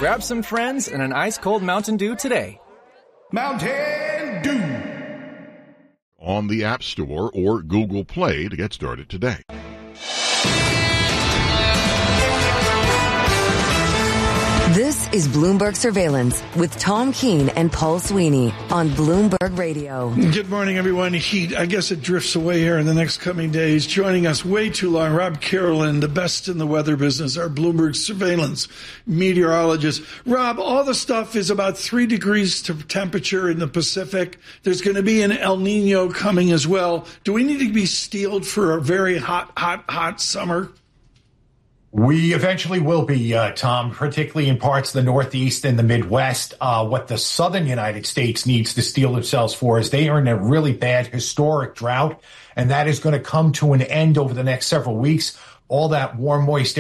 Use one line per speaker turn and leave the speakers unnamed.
Grab some friends and an ice-cold Mountain Dew today.
Mountain Dew.
On the App Store or Google Play to get started today.
This is Bloomberg Surveillance with Tom Keene and Paul Sweeney on Bloomberg Radio.
Good morning, everyone. Heat, I guess it drifts away here in the next coming days. Joining us way too long, Rob Carolyn, the best in the weather business, our Bloomberg Surveillance meteorologist. Rob, all the stuff is about 3 degrees to temperature in the Pacific. There's going to be an El Nino coming as well. Do we need to be steeled for a very hot summer?
We eventually will be, Tom, particularly in parts of the Northeast and the Midwest. What the southern United States needs to steel themselves for is they are in a really bad historic drought, and that is going to come to an end over the next several weeks. All that warm, moist